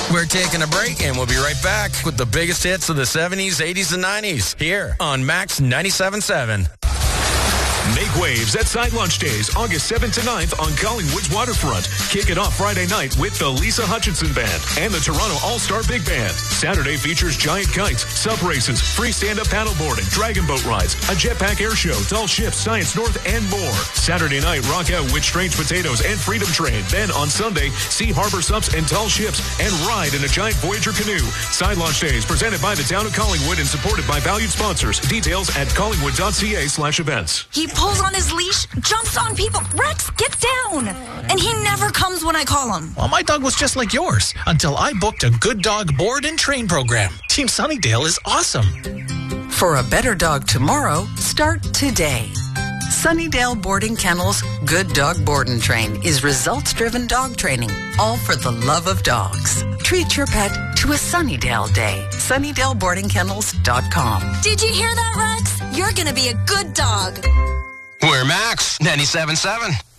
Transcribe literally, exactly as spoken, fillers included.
We're taking a break, and we'll be right back with the biggest hits of the seventies, eighties, and nineties here on Max ninety-seven point seven. Make waves at Side Launch Days, August seventh to ninth on Collingwood's waterfront. Kick it off Friday night with the Lisa Hutchinson Band and the Toronto All-Star Big Band. Saturday features giant kites, sub races, free stand-up paddleboarding, dragon boat rides, a jetpack air show, tall ships, Science North, and more. Saturday night, rock out with Strange Potatoes and Freedom Train. Then on Sunday, see harbor subs and tall ships and ride in a giant Voyager canoe. Side Launch Days presented by the town of Collingwood and supported by valued sponsors. Details at collingwood.ca slash events. He pulls on his leash, jumps on people. Rex, get down! And he never comes when I call him. Well, my dog was just like yours until I booked a Good Dog board and train program. Team Sunnydale is awesome. For a better dog tomorrow, start today. Sunnydale Boarding Kennels Good Dog Board and Train is results-driven dog training, all for the love of dogs. Treat your pet to a Sunnydale day. Sunnydale Boarding Kennels dot com. Did you hear that, Rex? You're gonna be a good dog. We're Max ninety-seven point seven.